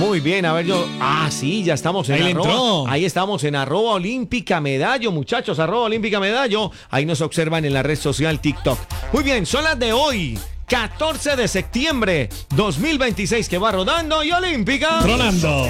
Muy bien, a ver yo. Ah, sí, ya estamos en Ahí arroba. entró. Ahí estamos en @olímpicamedallo, muchachos, @olímpicamedallo. Ahí nos observan en la red social TikTok. Muy bien, son las de hoy. 14 de septiembre 2026 que va rodando y Olímpica. Tronando.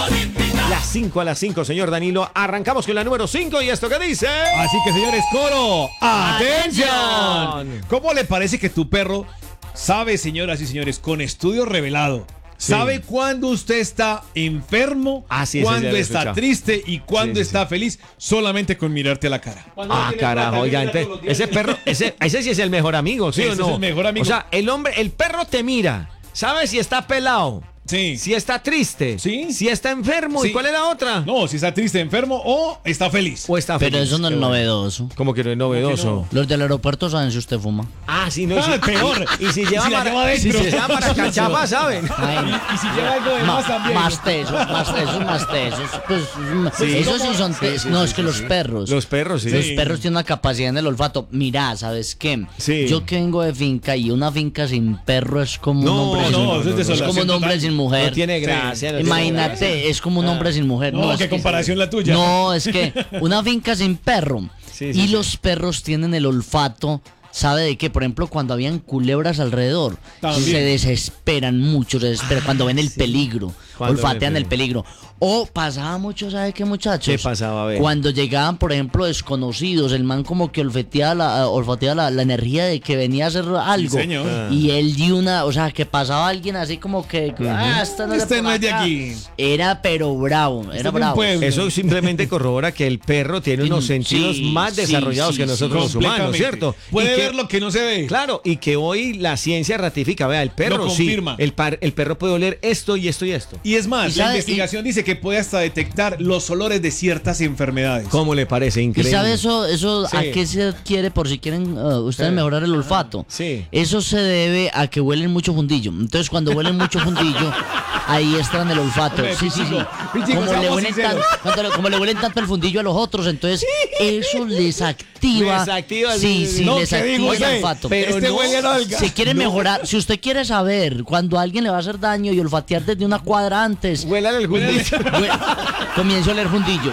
Las 5 a las 5, señor Danilo. Arrancamos con la número 5 y esto que dice. Así que, señores, coro, ¡atención! ¡Atención! ¿Cómo le parece que tu perro sabe, señoras y señores, con estudio revelado? Sí. Sabe cuándo usted está enfermo, Ah, sí, ese ya cuándo lo he está escuchado. triste y cuándo Sí, sí, está feliz, solamente con mirarte a la cara. Ah, carajo, oiga, ese perro, ese sí es el mejor amigo, ¿sí Ese o es no? el mejor amigo. O sea, el perro te mira, sabe si está pelado, Sí. si está triste, Sí. si está enfermo, ¿y Sí. cuál es la otra? No, si está triste, enfermo o está feliz. O está feliz. Pero eso no es Qué bueno. novedoso. Como que no es novedoso. Los del aeropuerto saben si usted fuma. Ah, sí, no. Peor. Y si lleva Si la para, lleva adentro. si se lleva para cachapa, ¿saben? Y si lleva algo de más también. Más tesos, más tesos. Pues, Sí. esos sí son tesos. No, es que los perros. Los perros, sí. Los perros tienen una capacidad en el olfato. Mirá, ¿sabes qué? Sí. Yo que vengo de finca y una finca sin perro es como No, un hombre sin no, mujer. eso es Es desolación como un hombre total. sin mujer. No tiene gracia. no tiene gracia. Imagínate, es como un hombre sin mujer. No, es qué que- comparación la tuya. No, es que una finca sin perro. Sí, sí, Y sí. los perros tienen el olfato. ¿Sabe de qué? Por ejemplo, cuando habían culebras alrededor, También. se desesperan mucho, se desesperan cuando ven el peligro, Cuando olfatean ven el el peligro. O pasaba mucho, ¿sabe qué, muchachos? ¿Qué pasaba? A ver. Cuando llegaban, por ejemplo, desconocidos, el man como que olfateaba la energía de que venía a hacer algo. señor. Y él dio una, o sea, que pasaba alguien así como que, esta no es Este por no es de acá. aquí. Era pero bravo, Este era es de un bravo. pueblo. Eso simplemente corrobora que el perro tiene unos Sí, sentidos más sí, desarrollados sí, que sí, nosotros los humanos, Completamente. ¿cierto? Puede Y que- ver lo que no se ve. Claro, y que hoy la ciencia ratifica, vea, el perro Lo sí, confirma. el perro puede oler esto y esto y esto. Y es más, ¿Y la sabe- investigación dice que puede hasta detectar los olores de ciertas enfermedades. ¿Cómo le parece? ¿Y Increíble. sabe eso Sí. a qué se adquiere por si quieren ustedes Sí. mejorar el olfato? Sí. Eso se debe a que huelen mucho fundillo. Entonces, cuando huelen mucho fundillo, ahí está en el olfato. Hombre, Sí, sí, sí. Pichico, Como le, seamos huelen sinceros. como le huelen tanto el fundillo a los otros, entonces eso les activa. Les activa el- Sí, sí, No, les ¿qué activa digo el usted? olfato. Pero Este no- huele a nalga. Si quieren mejorar, si usted quiere saber cuando a alguien le va a hacer daño y olfatear desde una cuadra antes, Huélale el fundillo. comienzo a oler fundillo.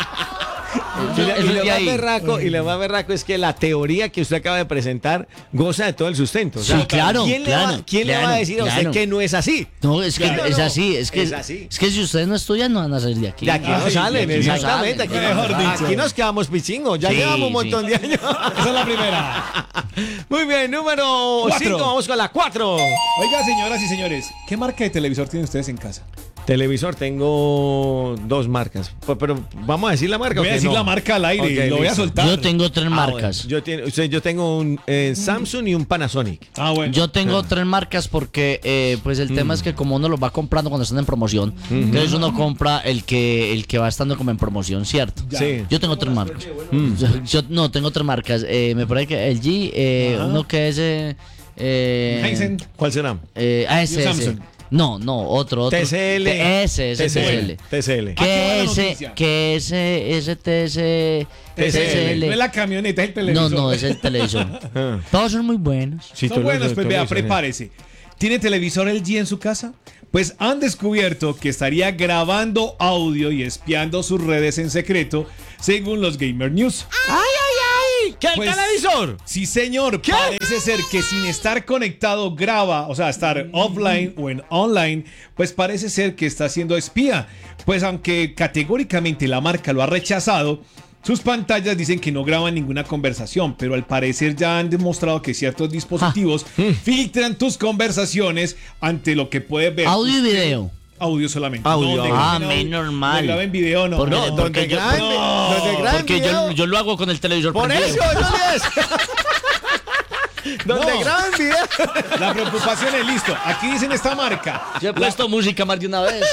Y Eso es lo de más ahí. berraco, y lo más berraco es que la teoría que usted acaba de presentar goza de todo el sustento. O sea, Sí, claro, ¿quién, claro, quién le va a claro, decir a usted claro. que no es así? No, es que Claro, es no. así, es que así. es que si ustedes no estudian no van a salir de aquí. De aquí no Ay, salen, de aquí no exactamente. salen. Mejor dicho. Aquí nos quedamos pichingos, ya Sí, llevamos un sí. montón de años. Esa es la primera. Muy bien, número 5, Cuatro. vamos con la 4. Oiga, señoras y señores, ¿qué marca de televisor tienen ustedes en casa? Televisor, tengo 2 marcas. Pero vamos a decir la marca. Voy ¿o a qué decir no? la marca al aire Ok, y lo voy a listo. soltar. Yo tengo 3 Ah, marcas. bueno. Yo tengo un Samsung y un Panasonic. Ah, bueno. Yo tengo 3 marcas porque pues el tema es que como uno los va comprando cuando están en promoción, entonces uno compra el que va estando como en promoción, ¿cierto? Ya. Sí. Yo tengo 3 marcas. Yo no tengo 3 marcas. Me parece que el G, uno que es Hisense. ¿Cuál será? ese. Samsung. No, otro. TCL. Ese, TCL. TCL. Aquí va la Que noticia. ese TS. No es TCL. la camioneta, es el No, televisor. es el televisor. Ah. Todos son muy buenos. Sí, Son tú lo- buenos, tú pues lo vea, dices, prepárese. ¿Tiene televisor LG en su casa? Pues han descubierto que estaría grabando audio y espiando sus redes en secreto, según los Gamer News. ¡Ay! ¿Qué Pues- televisor? Sí, señor. ¿Qué? Parece ser que sin estar conectado graba, o sea, estar offline o en online, pues parece ser que está siendo espía. Pues aunque categóricamente la marca lo ha rechazado, sus pantallas dicen que no graban ninguna conversación, pero al parecer ya han demostrado que ciertos dispositivos filtran tus conversaciones ante lo que puedes ver. Audio y usted. video. Audio solamente. Audio, donde audio. graben menos mal. donde graben video, no. Porque- No, porque donde yo- graben, donde graben Porque video. yo lo hago con el televisor Por prendido. eso, Julius. Donde No. graben video. La preocupación es listo. Aquí dicen esta marca. Yo he puesto música más de una vez.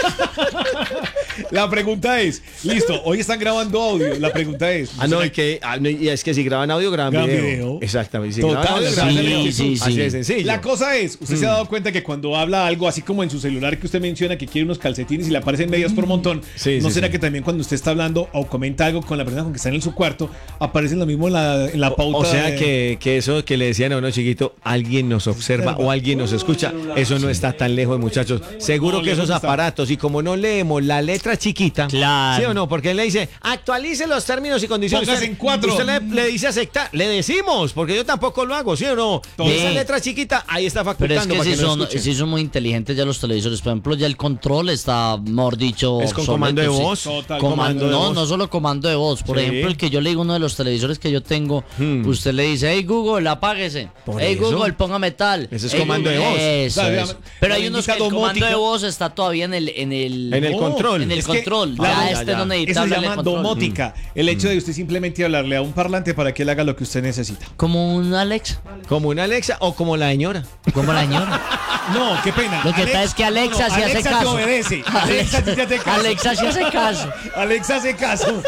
La pregunta es, listo, hoy están grabando audio. La pregunta es, No, y es que si graban audio, graban Graban video. video. Exactamente. Si Total, graban audio, sí, graban video. sí, Así sí. de sencillo. la cosa es, usted se ha dado cuenta que cuando habla algo, así como en su celular que usted menciona que quiere unos calcetines y le aparecen medias por montón, Sí, ¿no sí, será sí. que también cuando usted está hablando o comenta algo con la persona con que está en su cuarto, aparecen lo mismo en la pauta? O sea de- que eso, que que le decían a uno chiquito, alguien nos observa o alguien nos escucha. Eso no está tan lejos, muchachos. Seguro que esos aparatos, y como no leemos la letra chiquita, Claro. ¿sí o no? Porque él le dice, actualice los términos y condiciones. Póngase en 4. Usted le dice aceptar, le decimos, porque yo tampoco lo hago, ¿sí o no? Todo. Esa letra chiquita, ahí está Pero es facultando que para si que nos son, escuchen. si son muy inteligentes ya los televisores. Por ejemplo, ya el control está, mejor dicho, Es con obsoleto, comando de sí. voz. Total. Comando de No, voz. no solo comando de voz. Por Sí. ejemplo, el que yo le digo, uno de los televisores que yo tengo, usted le dice, hey Google, apáguese. Por Hey eso. Google, póngame tal. Ese es Hey, comando de Google, voz. Eso O sea, es. la- Pero la hay unos que el bendita comando de domótica. voz está todavía en el En el No, control. en el Es que control. la- Ya ya, este ya. no necesita Eso se hablarle llama control. domótica. El hecho de usted simplemente hablarle a un parlante para que él haga lo que usted necesita. Como un Alex, Como una Alexa o como la señora. como la señora. No, qué pena. Lo que pasa es que Alexa sí hace Alexa te caso. obedece. Alexa sí te hace caso. Alexa sí hace caso. Alexa hace caso.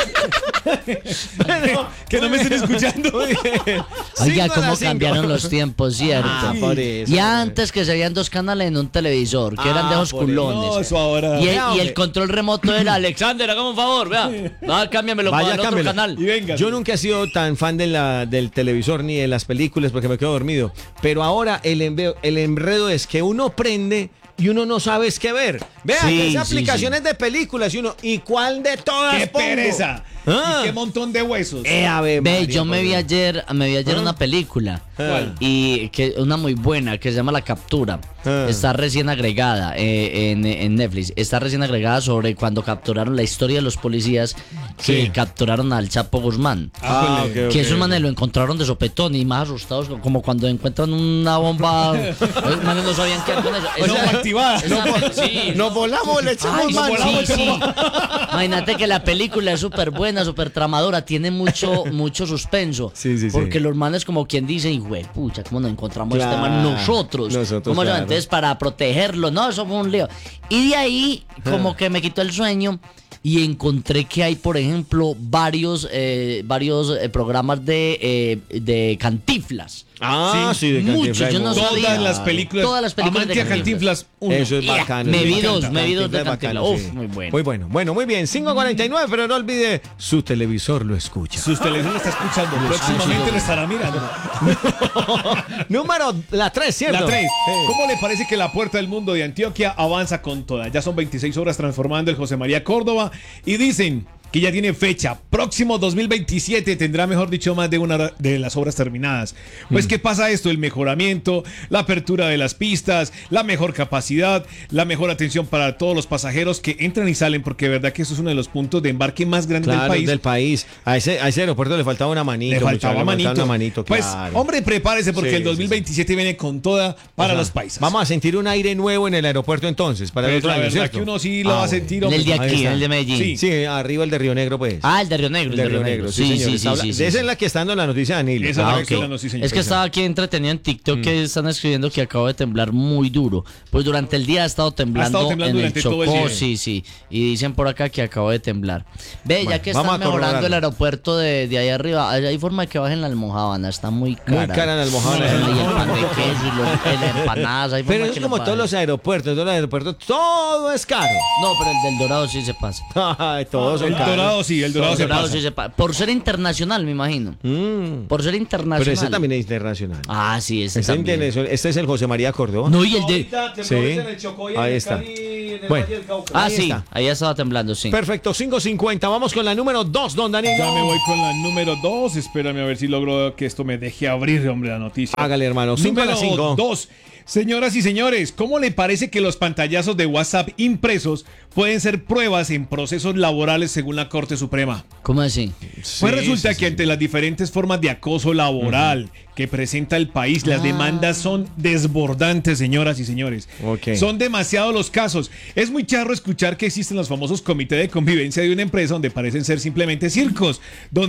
Que no me estén escuchando. Oiga, 5 a cómo las 5. cambiaron los tiempos, ¿cierto? Ah, por eso. Y antes que se veían 2 canales en un televisor, que eran de esos por eso. culones. No, eso ahora. Y Vea, el hombre. control remoto era Alexander, hágame un favor, vea. Va, cámbiamelo Vaya, para el otro cámbialo. canal. Y venga. Yo nunca he sido tan fan del televisor ni de las películas porque me quedo dormido. Pero ahora el enredo es que uno prende y uno no sabe es qué ver. Vea, Sí, que sí, esas aplicaciones de películas y uno, ¿y cuál de todas ¡Qué pongo? pereza! Ah. Y qué montón de huesos. Ave Ve, María, yo me por vi Dios. ayer una película. ¿Cuál? Y que una muy buena que se llama La Captura. Ah. Está recién agregada en Netflix. Está recién agregada sobre cuando capturaron la historia de los policías que Sí. capturaron al Chapo Guzmán. Ah, ok, ok, Que esos ok. manes lo encontraron de sopetón y más asustados, como cuando encuentran una bomba. Los manes no sabían qué hacer con eso. No, activada. Sí. Nos volamos, le echamos Ay, mano. sí, sí. Imagínate que la película es súper buena, súper tramadora, tiene mucho suspenso. Sí, sí, sí. Porque los manes, como quien dice, güey, pucha, ¿cómo nos encontramos Claro. este man? Nosotros. ¿Cómo claro. Entonces, para protegerlo, no, eso fue un lío. Y de ahí, como que me quitó el sueño. Y encontré que hay, por ejemplo, varios programas de Cantinflas. Ah, sí, de Mucho, Cantinflas. yo no Todas sabía. las películas. Todas las películas Amante de a Cantinflas. uno. Eso es Yeah, bacano. me sí. vi dos, Cantinflas de es bacano, Cantinflas. sí. Uf, muy bueno. Muy bueno. Bueno, muy bien. 5:49, pero no olvide, su televisor lo escucha. Sus televisores lo está escuchando. Próximamente lo estará mirando. Número la 3, ¿cierto? La 3. ¿Cómo le parece que la Puerta del Mundo de Antioquia avanza con toda? Ya son 26 horas transformando el José María Córdoba y dicen que ya tiene fecha. Próximo 2027 tendrá, mejor dicho, más de una de las obras terminadas. Pues, ¿qué pasa esto? El mejoramiento, la apertura de las pistas, la mejor capacidad, la mejor atención para todos los pasajeros que entran y salen, porque de verdad que eso es uno de los puntos de embarque más grandes Claro, del país. A ese aeropuerto le faltaba una manito. Le faltaba muchacho, manito. una manito, Pues, claro. hombre, prepárese porque Sí, el 2027 viene con toda para O sea, los paisas. Vamos a sentir un aire nuevo en el aeropuerto entonces, para el Pues otro la año, verdad ¿cierto? que uno sí lo va a bueno. sentir. En el de hombre. Ahí aquí, está. en el de Medellín. Sí. Sí, arriba el de Río Negro, pues. Ah, el de Río Negro. El de Río Negro, sí, señor. Está habla- sí. Esa es la que está dando la noticia de Danilo. Esa es la Ah, que está ok. dando, sí, señor. Es que estaba aquí entretenido en TikTok que están escribiendo que acabo de temblar muy duro. Pues durante el día ha estado temblando, temblando en el durante todo el Chocó, día. sí. Y dicen por acá que acabo de temblar. Ve, Bueno, ya que vamos están a mejorando corroborarlo. el aeropuerto de ahí arriba, hay forma de que bajen la almojábana, está muy cara. Muy cara la almojábana. Y el pan de queso y las empanadas, hay forma Pero que es le como bajen. todos los aeropuertos, todo es caro. No, pero el del Dorado sí se pasa. Ay, todos son El caros. Dorado sí, el Dorado El se Dorado pasa. sí se pasa. Por ser internacional, me imagino. Por ser internacional. Pero ese también es internacional. Ah, sí, ese Ese también. internacional. Este es el José María Córdoba. No, y el de... Sí. Ahí está. Bueno. Ah, Ahí sí, está. ahí ya estaba temblando, sí. Perfecto, 5:50. Vamos con la número 2, don Danilo. Ya me voy con la número 2. Espérame a ver si logro que esto me deje abrir, hombre, la noticia. Hágale, hermano. 5 a Número las 5. 2. Señoras y señores, ¿cómo le parece que los pantallazos de WhatsApp impresos pueden ser pruebas en procesos laborales según la Corte Suprema? ¿Cómo así? Pues resulta que ante las diferentes formas de acoso laboral que presenta el país, las demandas son desbordantes, señoras y señores. Ok. Son demasiados los casos. Es muy charro escuchar que existen los famosos comités de convivencia de una empresa donde parecen ser simplemente circos, donde